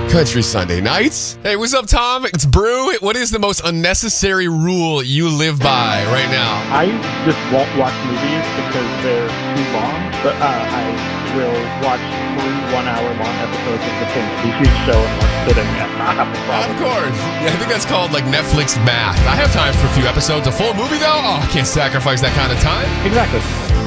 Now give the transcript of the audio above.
Country Sunday nights. Hey, what's up, Tom? It's Brew. What is the most unnecessary rule you live by right now? I just won't watch movies because they're too long, but I will watch 3 one-hour-long episodes of the same TV show in one sitting and not have a problem. Of course. Yeah, I think that's called like Netflix math. I have time for a few episodes. A full movie, though? Oh, I can't sacrifice that kind of time. Exactly.